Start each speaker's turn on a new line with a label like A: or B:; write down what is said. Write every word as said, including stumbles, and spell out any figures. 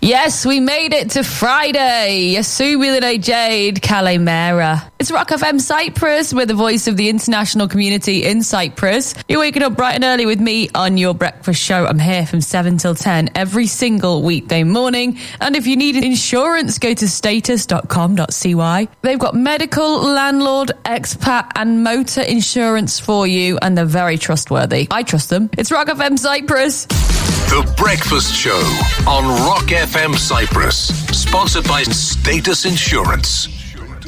A: Yes, we made it to Friday. Yasumi Jade Kalimera. It's Rock F M Cyprus. We're the voice of the international community in Cyprus. You're waking up bright and early with me on your breakfast show. I'm here from seven till ten every single weekday morning. And if you need insurance, go to status dot com dot c y. They've got medical, landlord, expat and motor insurance for you, and they're very trustworthy. I trust them. It's Rock F M Cyprus.
B: The Breakfast Show on Rock F M Cyprus. Sponsored by Status Insurance.